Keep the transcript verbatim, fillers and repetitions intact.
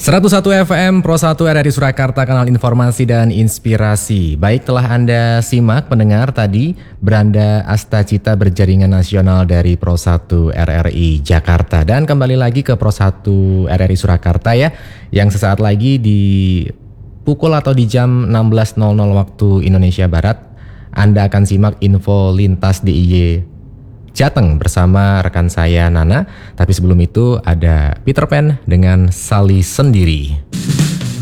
seratus satu F M Pro satu R R I Surakarta, kanal informasi dan inspirasi. Baik, telah Anda simak pendengar tadi Branda Astacita berjaringan nasional dari Pro satu R R I Jakarta. Dan kembali lagi ke Pro satu R R I Surakarta ya, yang sesaat lagi di pukul atau di jam enam belas nol nol waktu Indonesia Barat Anda akan simak info lintas D I Y Jateng bersama rekan saya Nana. Tapi sebelum itu ada Peter Pan dengan Sali Sendiri.